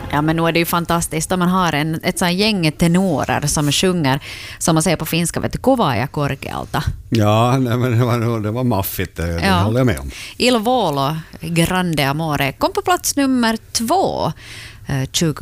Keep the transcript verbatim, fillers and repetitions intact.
Ja, men nu är det ju fantastiskt om man har en, ett sånt gäng tenorer som sjunger, som man säger på finska, vet du, Kovaa ja korkealta. Ja, nej, men det var, det var maffigt, det, det Ja. håller jag med om. Il Volo, Grande Amore, kom på plats nummer två eh,